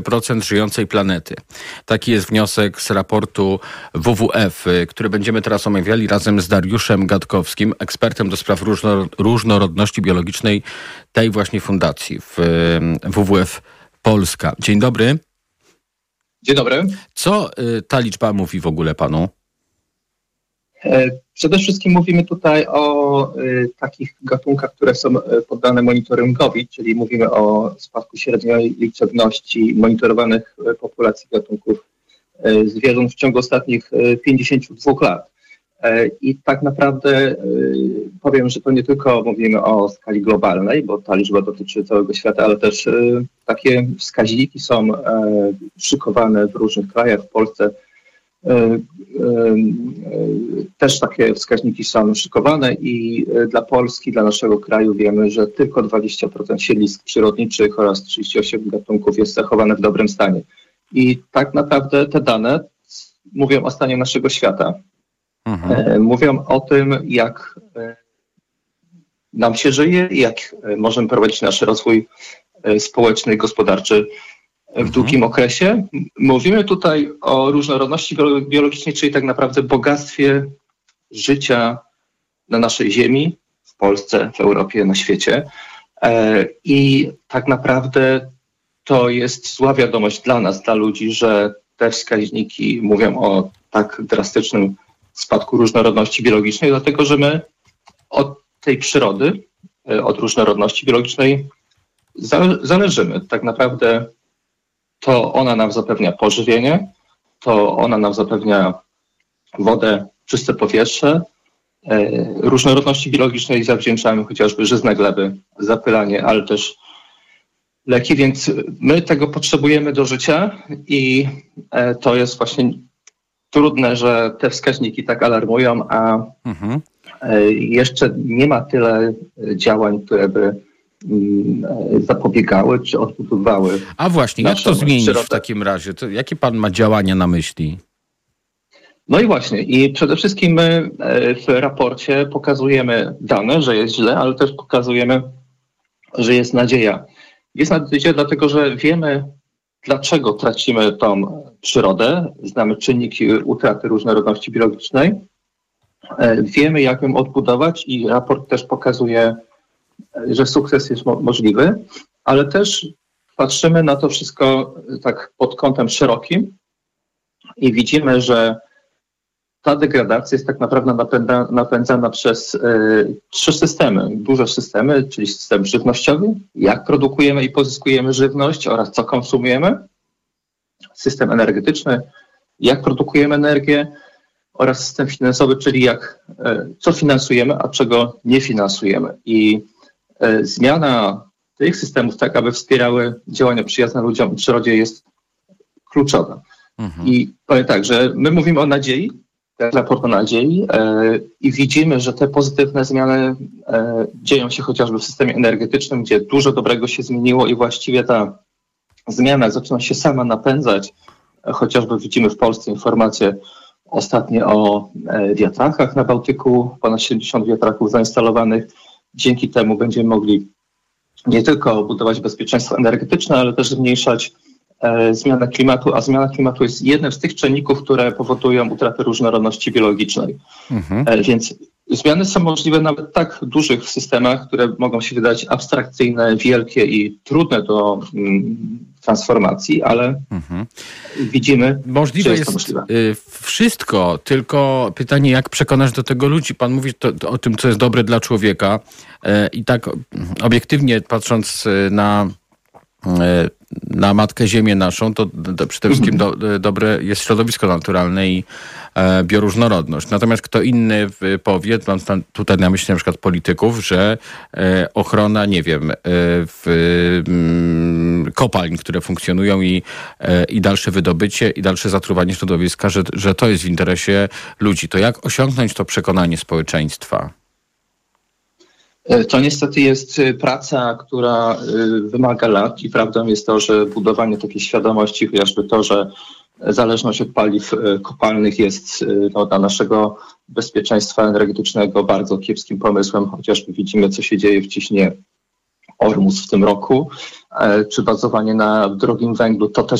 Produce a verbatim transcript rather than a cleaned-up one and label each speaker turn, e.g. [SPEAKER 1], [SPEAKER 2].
[SPEAKER 1] procent żyjącej planety. Taki jest wniosek z raportu W W F, który będziemy teraz omawiali razem z Dariuszem Gatkowskim, ekspertem do spraw różno, różnorodności biologicznej tej właśnie fundacji w W W F Polska. Dzień dobry.
[SPEAKER 2] Dzień dobry.
[SPEAKER 1] Co ta liczba mówi w ogóle panu?
[SPEAKER 2] Przede wszystkim mówimy tutaj o y, takich gatunkach, które są poddane monitoringowi, czyli mówimy o spadku średniej liczebności monitorowanych populacji gatunków y, zwierząt w ciągu ostatnich y, pięćdziesięciu dwóch lat. Y, I tak naprawdę y, powiem, że to nie tylko mówimy o skali globalnej, bo ta liczba dotyczy całego świata, ale też y, takie wskaźniki są y, szykowane w różnych krajach, w Polsce. Też takie wskaźniki są szykowane i dla Polski, dla naszego kraju wiemy, że tylko dwadzieścia procent siedlisk przyrodniczych oraz trzydzieści osiem gatunków jest zachowane w dobrym stanie. I tak naprawdę te dane mówią o stanie naszego świata. Mhm. Mówią o tym, jak nam się żyje i jak możemy prowadzić nasz rozwój społeczny i gospodarczy w długim okresie. Mówimy tutaj o różnorodności biologicznej, czyli tak naprawdę bogactwie życia na naszej ziemi, w Polsce, w Europie, na świecie. I tak naprawdę to jest zła wiadomość dla nas, dla ludzi, że te wskaźniki mówią o tak drastycznym spadku różnorodności biologicznej, dlatego że my od tej przyrody, od różnorodności biologicznej zależymy. Tak naprawdę to ona nam zapewnia pożywienie, to ona nam zapewnia wodę, czyste powietrze. Różnorodności biologicznej zawdzięczamy chociażby żyzne gleby, zapylanie, ale też leki, więc my tego potrzebujemy do życia i to jest właśnie trudne, że te wskaźniki tak alarmują, a mhm. jeszcze nie ma tyle działań, które by zapobiegały czy odbudowały.
[SPEAKER 1] A właśnie, jak to zmienić przyrodę. W takim razie? To jakie pan ma działania na myśli?
[SPEAKER 2] No i właśnie, i przede wszystkim my w raporcie pokazujemy dane, że jest źle, ale też pokazujemy, że jest nadzieja. Jest nadzieja dlatego, że wiemy, dlaczego tracimy tą przyrodę, znamy czynniki utraty różnorodności biologicznej, wiemy, jak ją odbudować i raport też pokazuje, że sukces jest mo- możliwy, ale też patrzymy na to wszystko tak pod kątem szerokim i widzimy, że ta degradacja jest tak naprawdę napędza, napędzana przez y, trzy systemy, duże systemy, czyli system żywnościowy, jak produkujemy i pozyskujemy żywność oraz co konsumujemy, system energetyczny, jak produkujemy energię oraz system finansowy, czyli jak, y, co finansujemy, a czego nie finansujemy. I zmiana tych systemów, tak aby wspierały działania przyjazne ludziom i przyrodzie, jest kluczowa. Mhm. I powiem tak, że my mówimy o nadziei, jak raport o nadziei e, i widzimy, że te pozytywne zmiany e, dzieją się chociażby w systemie energetycznym, gdzie dużo dobrego się zmieniło i właściwie ta zmiana zaczyna się sama napędzać. E, chociażby widzimy w Polsce informacje ostatnie o e, wiatrakach na Bałtyku, ponad siedemdziesiąt wiatraków zainstalowanych. Dzięki temu będziemy mogli nie tylko budować bezpieczeństwo energetyczne, ale też zmniejszać e, zmianę klimatu, a zmiana klimatu jest jednym z tych czynników, które powodują utratę różnorodności biologicznej. Mhm. E, więc zmiany są możliwe nawet w tak dużych systemach, które mogą się wydać abstrakcyjne, wielkie i trudne do mm, transformacji, ale mhm. widzimy,
[SPEAKER 1] możliwe
[SPEAKER 2] że jest,
[SPEAKER 1] jest
[SPEAKER 2] to możliwe.
[SPEAKER 1] Wszystko, tylko pytanie, jak przekonasz do tego ludzi? Pan mówi to, to o tym, co jest dobre dla człowieka i tak obiektywnie patrząc na na Matkę Ziemię naszą, to, to przede wszystkim do, dobre jest środowisko naturalne i e, bioróżnorodność. Natomiast kto inny powie, mam tutaj na myśli na przykład polityków, że e, ochrona, nie wiem, e, w, m, kopalń, które funkcjonują i, e, i dalsze wydobycie i dalsze zatruwanie środowiska, że, że to jest w interesie ludzi. To jak osiągnąć to przekonanie społeczeństwa?
[SPEAKER 2] To niestety jest praca, która wymaga lat i prawdą jest to, że budowanie takiej świadomości, chociażby to, że zależność od paliw kopalnych jest no, dla naszego bezpieczeństwa energetycznego bardzo kiepskim pomysłem, chociażby widzimy, co się dzieje w Ciśnie Ormus w tym roku, czy bazowanie na drogim węglu, to też